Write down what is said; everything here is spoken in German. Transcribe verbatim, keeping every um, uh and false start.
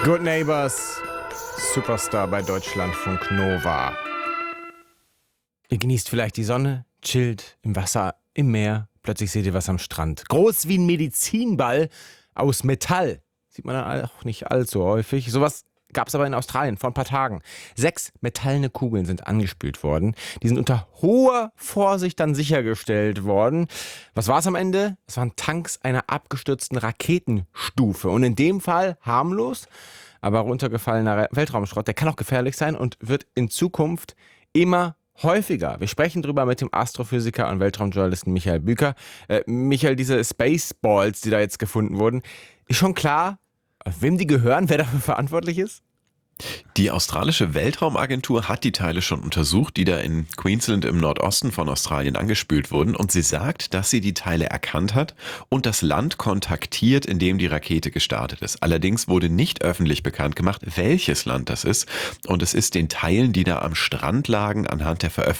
Good Neighbors, Superstar bei Deutschlandfunk Nova. Ihr genießt vielleicht die Sonne, chillt im Wasser, im Meer. Plötzlich seht ihr was am Strand. Groß wie ein Medizinball aus Metall. Sieht man dann auch nicht allzu häufig. Sowas gab es aber in Australien vor ein paar Tagen. Sechs metallene Kugeln sind angespült worden. Die sind unter hoher Vorsicht dann sichergestellt worden. Was war es am Ende? Es waren Tanks einer abgestürzten Raketenstufe. Und in dem Fall harmlos, aber runtergefallener Weltraumschrott. Der kann auch gefährlich sein und wird in Zukunft immer häufiger. Wir sprechen drüber mit dem Astrophysiker und Weltraumjournalisten Michael Büker. Äh, Michael, diese Spaceballs, die da jetzt gefunden wurden, ist schon klar, wem die gehören, wer dafür verantwortlich ist? Die australische Weltraumagentur hat die Teile schon untersucht, die da in Queensland im Nordosten von Australien angespült wurden. Und sie sagt, dass sie die Teile erkannt hat und das Land kontaktiert, in dem die Rakete gestartet ist. Allerdings wurde nicht öffentlich bekannt gemacht, welches Land das ist. Und es ist den Teilen, die da am Strand lagen, anhand der Veröffentlichungen